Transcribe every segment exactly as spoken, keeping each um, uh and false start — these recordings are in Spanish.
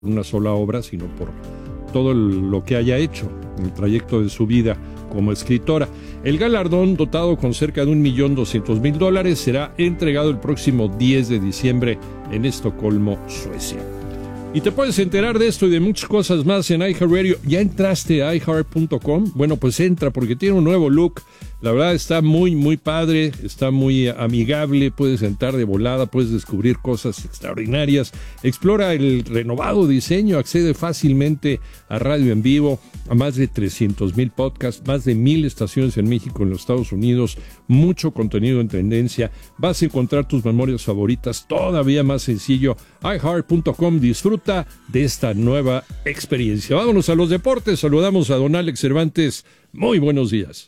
una sola obra, sino por todo lo que haya hecho en el trayecto de su vida como escritora. El galardón, dotado con cerca de un millón doscientos mil dólares, será entregado el próximo diez de diciembre en Estocolmo, Suecia. Y te puedes enterar de esto y de muchas cosas más en iHeartRadio. ¿Ya entraste a i heart punto com? Bueno, pues entra porque tiene un nuevo look. La verdad está muy, muy padre, está muy amigable, puedes entrar de volada, puedes descubrir cosas extraordinarias. Explora el renovado diseño, accede fácilmente a radio en vivo, a más de trescientos mil podcasts, más de mil estaciones en México, en los Estados Unidos, mucho contenido en tendencia. Vas a encontrar tus memorias favoritas todavía más sencillo. i heart punto com, disfruta de esta nueva experiencia. Vámonos a los deportes, saludamos a don Alex Cervantes. Muy buenos días.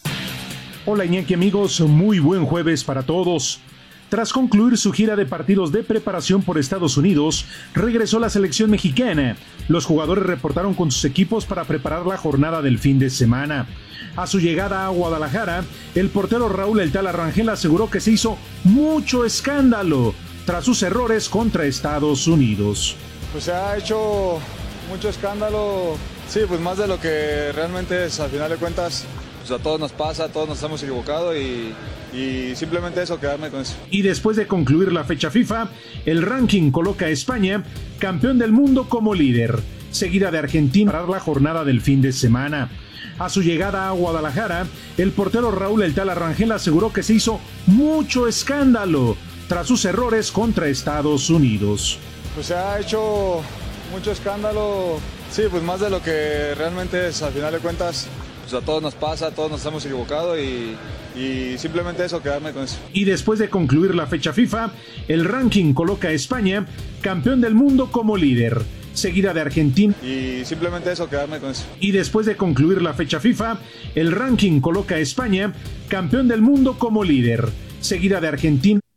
Hola Iñaki amigos, muy buen jueves para todos. Tras concluir su gira de partidos de preparación por Estados Unidos, regresó la selección mexicana. Los jugadores reportaron con sus equipos para preparar la jornada del fin de semana. A su llegada a Guadalajara, el portero Raúl El Tala Rangel aseguró que se hizo mucho escándalo tras sus errores contra Estados Unidos. Pues se ha hecho mucho escándalo, sí, pues más de lo que realmente es, al final de cuentas. Pues a todos nos pasa, a todos nos hemos equivocado y, y simplemente eso, quedarme con eso. Y después de concluir la fecha FIFA, el ranking coloca a España campeón del mundo como líder, seguida de Argentina para la jornada del fin de semana. A su llegada a Guadalajara, el portero Raúl El Tala Rangel aseguró que se hizo mucho escándalo tras sus errores contra Estados Unidos. Pues se ha hecho mucho escándalo, sí, pues más de lo que realmente es, al final de cuentas. Pues a todos nos pasa, a todos nos hemos equivocado y, y simplemente eso, quedarme con eso. Y después de concluir la fecha FIFA, el ranking coloca a España campeón del mundo como líder, seguida de Argentina. Y simplemente eso, quedarme con eso. Y después de concluir la fecha FIFA, el ranking coloca a España campeón del mundo como líder, seguida de Argentina.